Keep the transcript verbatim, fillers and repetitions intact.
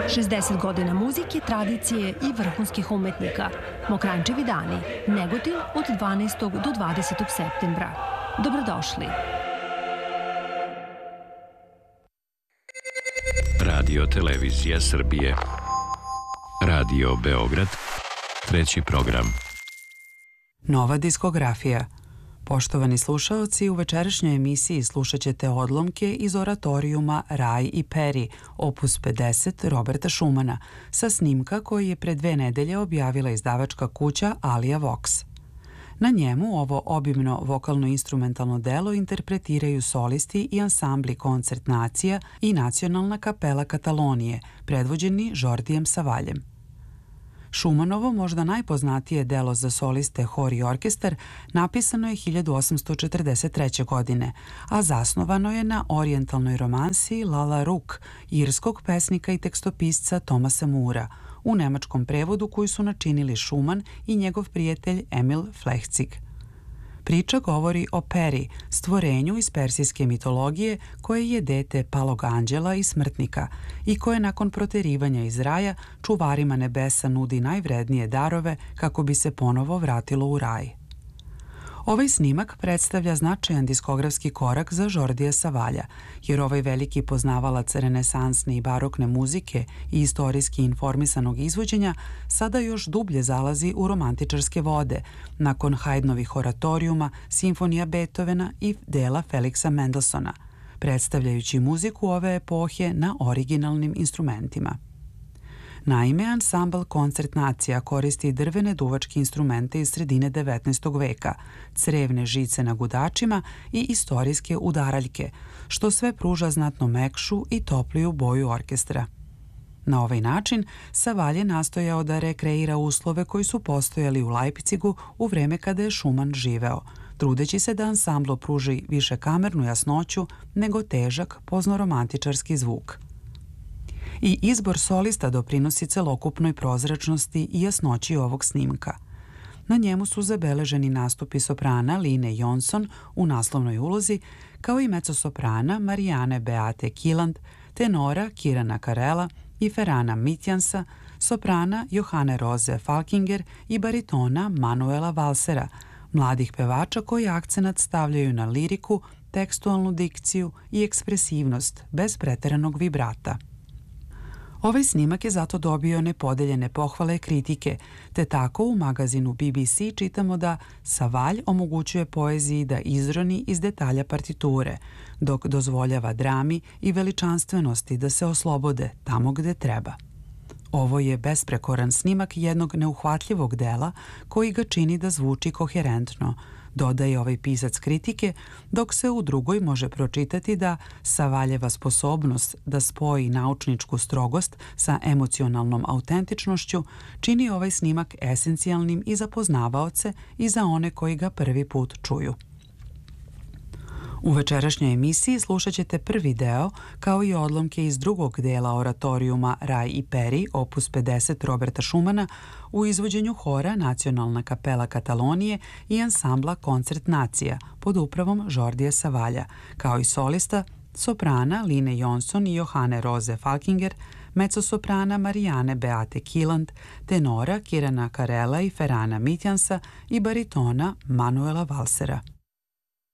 šezdeset godina muzike, tradicije i vrhunskih umetnika. Mokranjčevi dani, Negotin od dvanaestog do dvadesetog septembra. Dobrodošli. Radio Televizija Srbije. Radio Beograd. Treći program. Nova diskografija. Poštovani slušaoci, u večerašnjoj emisiji slušat ćete odlomke iz oratorijuma Raj i Peri, opus pedeset Roberta Schumana, sa snimka koji je pre dve nedelje objavila izdavačka kuća Alia Vox. Na njemu ovo obimno vokalno-instrumentalno delo interpretiraju solisti i ansambli Koncert nacija i Nacionalna kapela Katalonije, predvođeni Jordijem Savaljem. Schumanovo, možda najpoznatije delo za soliste, hor i orkestar, napisano je hiljadu osamsto četrdeset treće. godine, a zasnovano je na orijentalnoj romansi Lala Rookh, irskog pesnika i tekstopisca Thomasa Moora, u nemačkom prevodu koji su načinili Schumann i njegov prijatelj Emil Flechzig. Priča govori o Peri, stvorenju iz persijske mitologije koje je dete palog anđela i smrtnika i koje nakon proterivanja iz raja čuvarima nebesa nudi najvrednije darove kako bi se ponovo vratilo u raj. Ovaj snimak predstavlja značajan diskografski korak za Jordija Savalja, jer ovaj veliki poznavalac renesansne i barokne muzike i istorijski informisanog izvođenja sada još dublje zalazi u romantičarske vode, nakon Haydnovih oratorijuma, simfonija Beethovena i dela Felixa Mendelssohna, predstavljajući muziku ove epohe na originalnim instrumentima. Naime, ansambl Koncert nacija koristi drvene duvačke instrumente iz sredine devetnaestog veka, crevne žice na gudačima i istorijske udaraljke, što sve pruža znatno mekšu i topliju boju orkestra. Na ovaj način Savalj je nastojao da rekreira uslove koji su postojali u Leipzigu u vreme kada je Schumann živeo, trudeći se da ansamblu pruži više kamernu jasnoću nego težak poznoromantičarski zvuk. I izbor solista doprinosi celokupnoj prozračnosti i jasnoći ovog snimka. Na njemu su zabeleženi nastupi soprana Line Jonsson u naslovnoj ulozi, kao i mezzosoprana Marianne Beate Kielland, tenora Kirana Karela i Ferrana Mitjansa, soprana Johanne Rose Falkinger i baritona Manuela Valsera, mladih pevača koji akcenat stavljaju na liriku, tekstualnu dikciju i ekspresivnost bez preteranog vibrata. Ovaj snimak je zato dobio nepodeljene pohvale kritike, te tako u magazinu B B C čitamo da Savalj omogućuje poeziji da izroni iz detalja partiture, dok dozvoljava drami i veličanstvenosti da se oslobode tamo gde treba. Ovo je besprekoran snimak jednog neuhvatljivog dela koji ga čini da zvuči koherentno, dodaje ovaj pisac kritike, dok se u drugoj može pročitati da Savaljeva sposobnost da spoji naučničku strogost sa emocionalnom autentičnošću čini ovaj snimak esencijalnim i za poznavaoce i za one koji ga prvi put čuju. U večerašnjoj emisiji slušat ćete prvi deo, kao i odlomke iz drugog dela oratorijuma Raj i Peri, opus pedeset Roberta Schumana, u izvođenju hora Nacionalna kapela Katalonije i ansambla Koncert nacija pod upravom Jordija Savalja, kao i solista soprana Line Jonsson i Johanne Rose Falkinger, mezzosoprana Marianne Beate Kielland, tenora Kirana Karela i Ferrana Mitjansa i baritona Manuela Valsera.